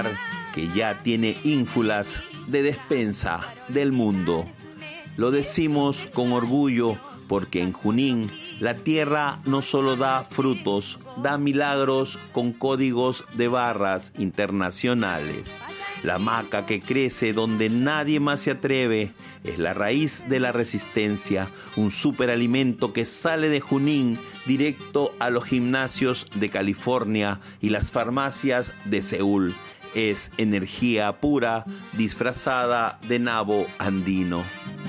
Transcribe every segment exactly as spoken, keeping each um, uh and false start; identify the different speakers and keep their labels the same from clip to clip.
Speaker 1: lugar que ya tiene ínfulas de despensa del mundo. Lo decimos con orgullo porque en Junín la tierra no solo da frutos, da milagros con códigos de barras internacionales. La maca que crece donde nadie más se atreve es la raíz de la resistencia, un superalimento que sale de Junín directo a los gimnasios de California y las farmacias de Seúl. Es energía pura disfrazada de nabo andino.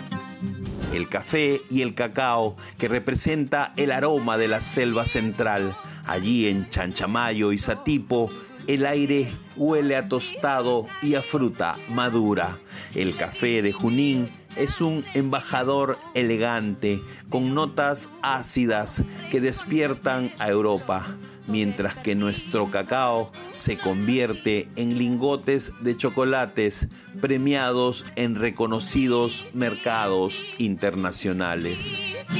Speaker 1: El café y el cacao que representa el aroma de la selva central. Allí en Chanchamayo y Satipo, el aire huele a tostado y a fruta madura. El café de Junín es un embajador elegante con notas ácidas que despiertan a Europa, mientras que nuestro cacao se convierte en lingotes de chocolates premiados en reconocidos mercados internacionales.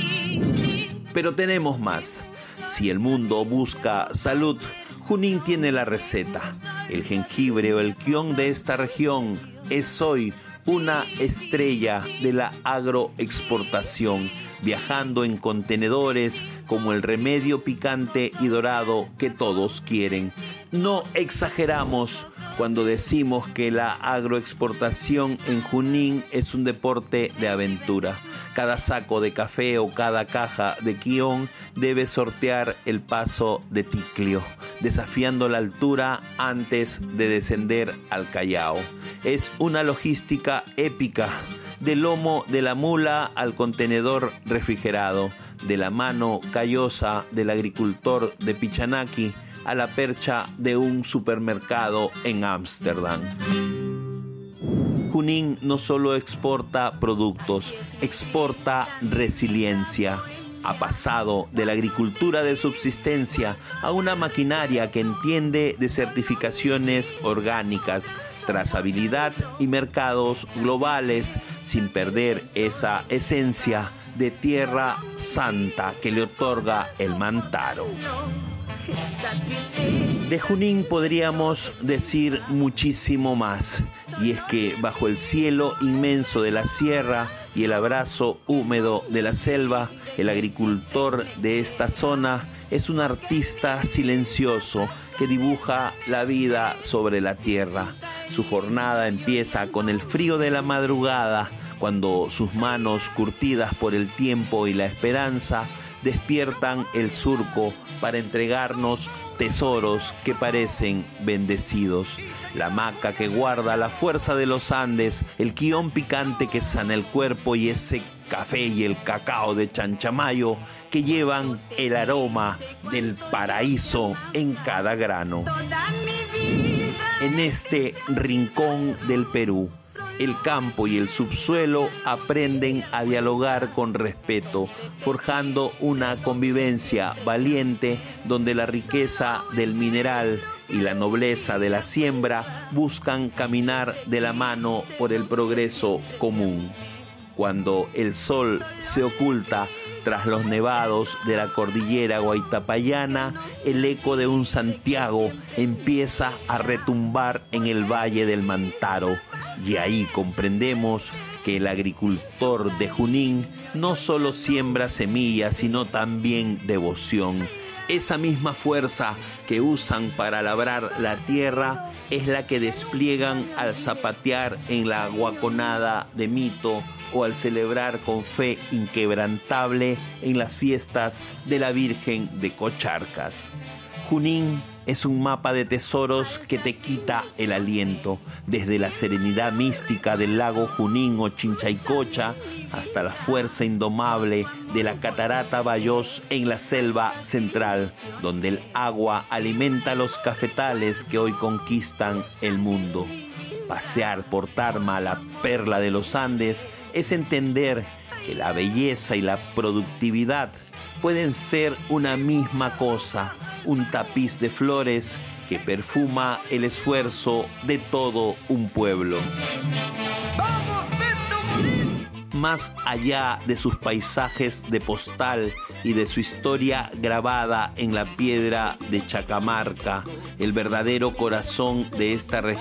Speaker 1: Pero tenemos más. Si el mundo busca salud, Junín tiene la receta. El jengibre o el kion de esta región es hoy una estrella de la agroexportación, viajando en contenedores como el remedio picante y dorado que todos quieren. No exageramos cuando decimos que la agroexportación en Junín es un deporte de aventura. Cada saco de café o cada caja de kion debe sortear el paso de Ticlio, desafiando la altura antes de descender al Callao. Es una logística épica, del lomo de la mula al contenedor refrigerado, de la mano callosa del agricultor de Pichanaki a la percha de un supermercado en Ámsterdam. Junín no solo exporta productos, exporta resiliencia. Ha pasado de la agricultura de subsistencia a una maquinaria que entiende de certificaciones orgánicas, trazabilidad y mercados globales, sin perder esa esencia de tierra santa que le otorga el Mantaro. De Junín podríamos decir muchísimo más, y es que bajo el cielo inmenso de la sierra y el abrazo húmedo de la selva, el agricultor de esta zona es un artista silencioso que dibuja la vida sobre la tierra. Su jornada empieza con el frío de la madrugada, cuando sus manos, curtidas por el tiempo y la esperanza, despiertan el surco para entregarnos tesoros que parecen bendecidos. La maca que guarda la fuerza de los Andes, el kion picante que sana el cuerpo y ese café y el cacao de Chanchamayo que llevan el aroma del paraíso en cada grano. En este rincón del Perú, el campo y el subsuelo aprenden a dialogar con respeto, forjando una convivencia valiente donde la riqueza del mineral y la nobleza de la siembra buscan caminar de la mano por el progreso común. Cuando el sol se oculta tras los nevados de la cordillera Guaitapayana, el eco de un Santiago empieza a retumbar en el valle del Mantaro. Y ahí comprendemos que el agricultor de Junín no solo siembra semillas, sino también devoción. Esa misma fuerza que usan para labrar la tierra es la que despliegan al zapatear en la guaconada de Mito o al celebrar con fe inquebrantable en las fiestas de la Virgen de Cocharcas. Junín es un mapa de tesoros que te quita el aliento, desde la serenidad mística del lago Junín o Chinchaycocha hasta la fuerza indomable de la catarata Bayós en la selva central, donde el agua alimenta los cafetales que hoy conquistan el mundo. Pasear por Tarma, la perla de los Andes, es entender que la belleza y la productividad pueden ser una misma cosa, un tapiz de flores que perfuma el esfuerzo de todo un pueblo. Más allá de sus paisajes de postal y de su historia grabada en la piedra de Chacamarca, el verdadero corazón de esta región